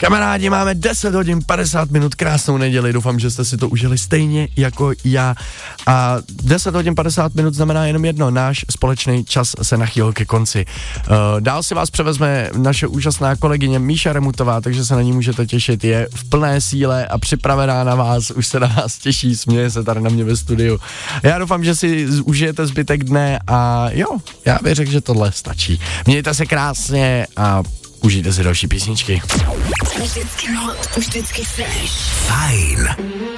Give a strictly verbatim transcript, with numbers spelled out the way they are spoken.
Kamarádi, máme deset hodin padesát minut, krásnou neděli, doufám, že jste si to užili stejně jako já. A deset hodin padesát minut znamená jenom jedno, náš společný čas se nachýlil ke konci. Uh, dál si vás převezme naše úžasná kolegyně Míša Remutová, takže se na ní můžete těšit, je v plné síle a připravená na vás, už se na vás těší, směje se tady na mě ve studiu. Já doufám, že si užijete zbytek dne a jo, já bych řekl, že tohle stačí. Mějte se krásně a užijte si další písničky. Vždycky hot, vždycky fresh. Fajn.